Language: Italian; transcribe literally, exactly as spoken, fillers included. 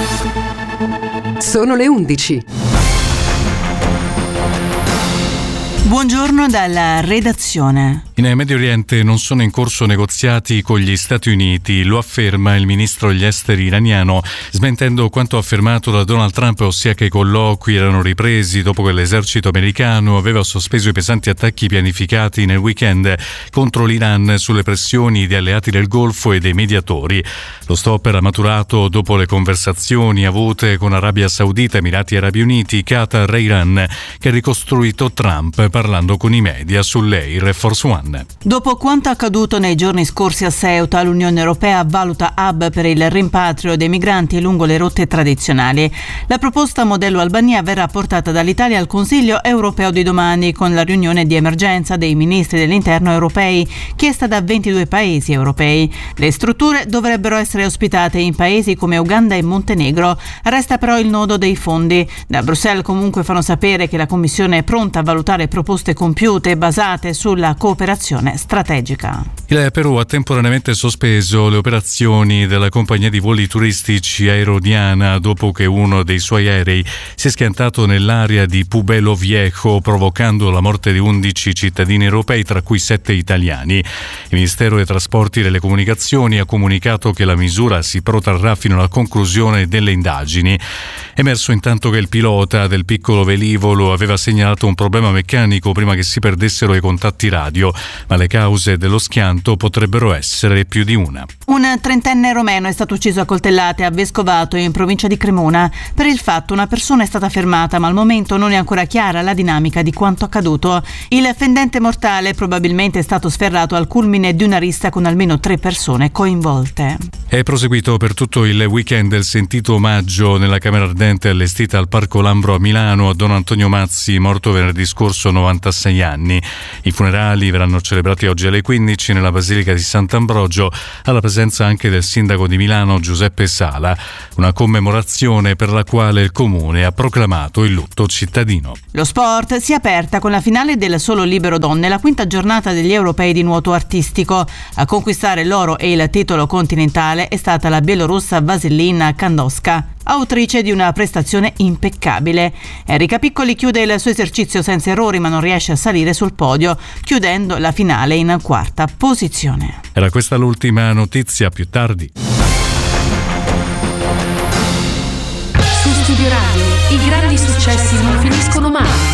Sono le undici. Buongiorno dalla redazione. In Medio Oriente non sono in corso negoziati con gli Stati Uniti, lo afferma il ministro degli esteri iraniano, smentendo quanto affermato da Donald Trump, ossia che i colloqui erano ripresi dopo che l'esercito americano aveva sospeso i pesanti attacchi pianificati nel weekend contro l'Iran sulle pressioni di alleati del Golfo e dei mediatori. Lo stop era maturato dopo le conversazioni avute con Arabia Saudita, Emirati Arabi Uniti, Qatar e Iran, che ha ricostruito Trump parlando con i media sull'Air Force One. Dopo quanto accaduto nei giorni scorsi a Ceuta, l'Unione Europea valuta hub per il rimpatrio dei migranti lungo le rotte tradizionali. La proposta modello Albania verrà portata dall'Italia al Consiglio europeo di domani con la riunione di emergenza dei ministri dell'interno europei, chiesta da ventidue paesi europei. Le strutture dovrebbero essere ospitate in paesi come Uganda e Montenegro. Resta però il nodo dei fondi. Da Bruxelles comunque fanno sapere che la Commissione è pronta a valutare proposte compiute basate sulla cooperazione strategica. Il Perù ha temporaneamente sospeso le operazioni della compagnia di voli turistici Aerodiana dopo che uno dei suoi aerei si è schiantato nell'area di Pueblo Viejo, provocando la morte di undici cittadini europei, tra cui sette italiani. Il Ministero dei Trasporti e delle Comunicazioni ha comunicato che la misura si protrarrà fino alla conclusione delle indagini. È emerso intanto che il pilota del piccolo velivolo aveva segnalato un problema meccanico prima che si perdessero i contatti radio, ma le cause dello schianto potrebbero essere più di una. Un trentenne romeno è stato ucciso a coltellate a Vescovato, in provincia di Cremona. Per il fatto una persona è stata fermata, ma al momento non è ancora chiara la dinamica di quanto accaduto. Il fendente mortale probabilmente è stato sferrato al culmine di una rissa con almeno tre persone coinvolte. È proseguito per tutto il weekend il sentito omaggio nella Camera Ardente allestita al Parco Lambro a Milano a Don Antonio Mazzi, morto venerdì scorso, novantasei anni. I funerali verranno celebrati oggi alle quindici nella Basilica di Sant'Ambrogio, alla presenza anche del sindaco di Milano Giuseppe Sala, una commemorazione per la quale il comune ha proclamato il lutto cittadino. Lo sport si è aperta con la finale del solo libero donne, la quinta giornata degli europei di nuoto artistico. A conquistare l'oro e il titolo continentale è stata la bielorussa Vasilina Kandowska, autrice di una prestazione impeccabile. Enrica Piccoli chiude il suo esercizio senza errori, ma non riesce a salire sul podio, chiudendo la finale in quarta posizione. Era questa l'ultima notizia, più tardi. Su Studio Radio, i grandi successi non finiscono mai.